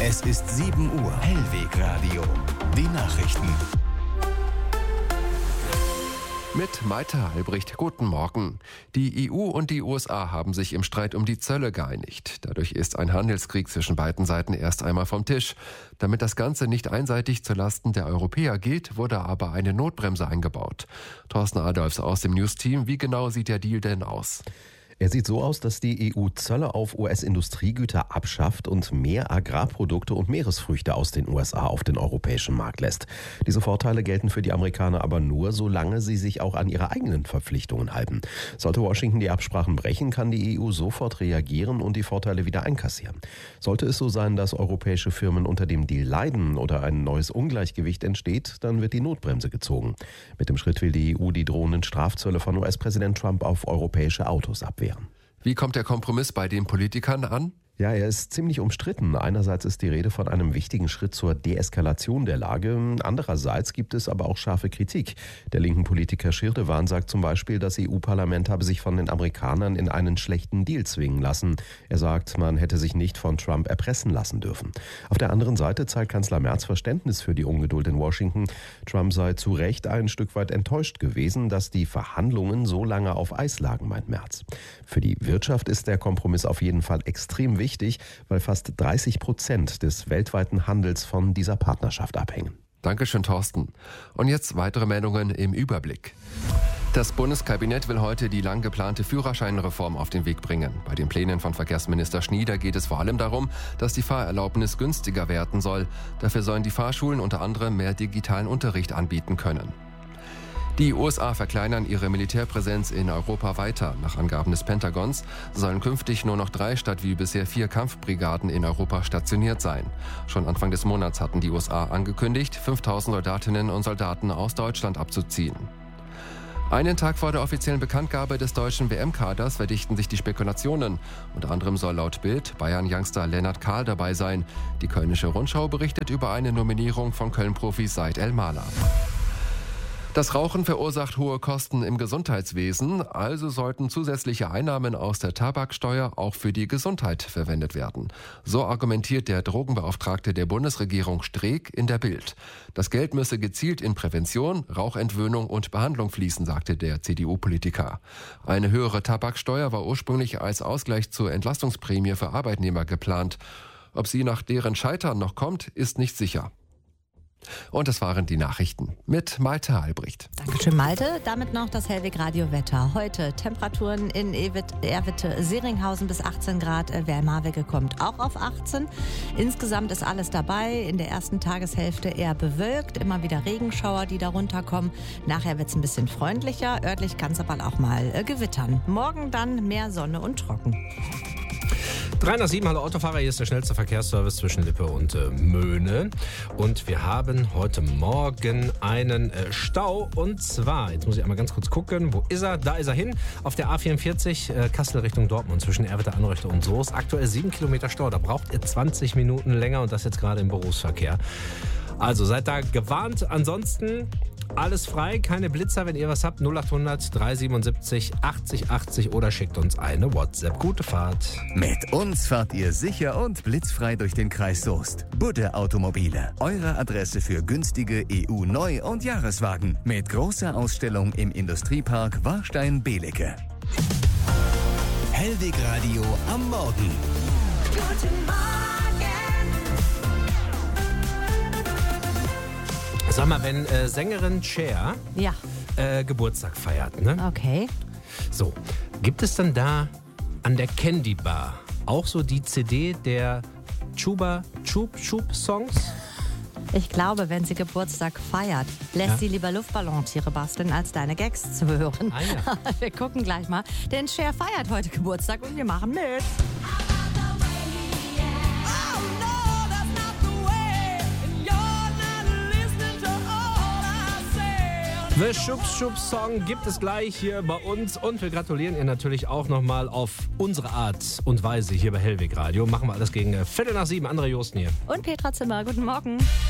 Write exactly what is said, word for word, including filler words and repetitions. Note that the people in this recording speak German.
Es ist sieben Uhr. Hellwegradio. Die Nachrichten. Mit Maite Halbricht, guten Morgen. Die E U und die U S A haben sich im Streit um die Zölle geeinigt. Dadurch ist ein Handelskrieg zwischen beiden Seiten erst einmal vom Tisch. Damit das Ganze nicht einseitig zulasten der Europäer geht, wurde aber eine Notbremse eingebaut. Thorsten Adolfs aus dem News-Team, wie genau sieht der Deal denn aus? Er sieht so aus, dass die E U Zölle auf U S-Industriegüter abschafft und mehr Agrarprodukte und Meeresfrüchte aus den U S A auf den europäischen Markt lässt. Diese Vorteile gelten für die Amerikaner aber nur, solange sie sich auch an ihre eigenen Verpflichtungen halten. Sollte Washington die Absprachen brechen, kann die E U sofort reagieren und die Vorteile wieder einkassieren. Sollte es so sein, dass europäische Firmen unter dem Deal leiden oder ein neues Ungleichgewicht entsteht, dann wird die Notbremse gezogen. Mit dem Schritt will die E U die drohenden Strafzölle von U S-Präsident Trump auf europäische Autos abwehren. Wie kommt der Kompromiss bei den Politikern an? Ja, er ist ziemlich umstritten. Einerseits ist die Rede von einem wichtigen Schritt zur Deeskalation der Lage. Andererseits gibt es aber auch scharfe Kritik. Der linken Politiker Schirdewan sagt zum Beispiel, das E U-Parlament habe sich von den Amerikanern in einen schlechten Deal zwingen lassen. Er sagt, man hätte sich nicht von Trump erpressen lassen dürfen. Auf der anderen Seite zeigt Kanzler Merz Verständnis für die Ungeduld in Washington. Trump sei zu Recht ein Stück weit enttäuscht gewesen, dass die Verhandlungen so lange auf Eis lagen, meint Merz. Für die Wirtschaft ist der Kompromiss auf jeden Fall extrem wichtig. Wichtig, weil fast dreißig Prozent des weltweiten Handels von dieser Partnerschaft abhängen. Dankeschön, Thorsten. Und jetzt weitere Meldungen im Überblick. Das Bundeskabinett will heute die lang geplante Führerscheinreform auf den Weg bringen. Bei den Plänen von Verkehrsminister Schnieder geht es vor allem darum, dass die Fahrerlaubnis günstiger werden soll. Dafür sollen die Fahrschulen unter anderem mehr digitalen Unterricht anbieten können. Die U S A verkleinern ihre Militärpräsenz in Europa weiter. Nach Angaben des Pentagons sollen künftig nur noch drei statt wie bisher vier Kampfbrigaden in Europa stationiert sein. Schon Anfang des Monats hatten die U S A angekündigt, fünftausend Soldatinnen und Soldaten aus Deutschland abzuziehen. Einen Tag vor der offiziellen Bekanntgabe des deutschen W M-Kaders verdichten sich die Spekulationen. Unter anderem soll laut Bild Bayern-Youngster Lennart Kahl dabei sein. Die Kölnische Rundschau berichtet über eine Nominierung von Köln-Profis Said El-Mala. Das Rauchen verursacht hohe Kosten im Gesundheitswesen, also sollten zusätzliche Einnahmen aus der Tabaksteuer auch für die Gesundheit verwendet werden. So argumentiert der Drogenbeauftragte der Bundesregierung Streeck in der Bild. Das Geld müsse gezielt in Prävention, Rauchentwöhnung und Behandlung fließen, sagte der C D U-Politiker. Eine höhere Tabaksteuer war ursprünglich als Ausgleich zur Entlastungsprämie für Arbeitnehmer geplant. Ob sie nach deren Scheitern noch kommt, ist nicht sicher. Und das waren die Nachrichten mit Maite Halbricht. Dankeschön, Malte. Damit noch das Hellweg-Radio-Wetter. Heute Temperaturen in Erwitte-Seringhausen bis achtzehn Grad. Wermarwege kommt auch auf achtzehn. Insgesamt ist alles dabei. In der ersten Tageshälfte eher bewölkt. Immer wieder Regenschauer, die da runterkommen. Nachher wird es ein bisschen freundlicher. Örtlich kann es aber auch mal äh, gewittern. Morgen dann mehr Sonne und trocken. drei nach sieben, hallo Autofahrer, hier ist der schnellste Verkehrsservice zwischen Lippe und äh, Möhne. Und wir haben heute Morgen einen äh, Stau. Und zwar, jetzt muss ich einmal ganz kurz gucken, wo ist er? Da ist er hin. Auf der A vierundvierzig, äh, Kassel Richtung Dortmund, zwischen Erwitte, Anreuchte und Soest. Aktuell sieben Kilometer Stau, da braucht ihr zwanzig Minuten länger und das jetzt gerade im Berufsverkehr. Also seid da gewarnt. Ansonsten alles frei, keine Blitzer, wenn ihr was habt. null achthundert dreihundertsiebenundsiebzig achtzig achtzig oder schickt uns eine WhatsApp. Gute Fahrt. Mit uns fahrt ihr sicher und blitzfrei durch den Kreis Soest. Budde Automobile, eure Adresse für günstige E U-Neu- und Jahreswagen. Mit großer Ausstellung im Industriepark Warstein-Belecke. Hellwegradio am Morgen. Guten Morgen. Sag mal, wenn äh, Sängerin Cher Ja, äh, Geburtstag feiert, ne? okay. So, gibt es dann da an der Candy Bar auch so die C D der Chuba Chup Chup Songs? Ich glaube, wenn sie Geburtstag feiert, lässt Ja. sie lieber Luftballontiere basteln, als deine Gags zu hören. Ah, ja. Wir gucken gleich mal. Denn Cher feiert heute Geburtstag und wir machen mit. The Schubs Schubs Song gibt es gleich hier bei uns und wir gratulieren ihr natürlich auch nochmal auf unsere Art und Weise hier bei Hellweg Radio. Machen wir alles gegen Viertel nach sieben. André Josten hier. Und Petra Zimmer, guten Morgen.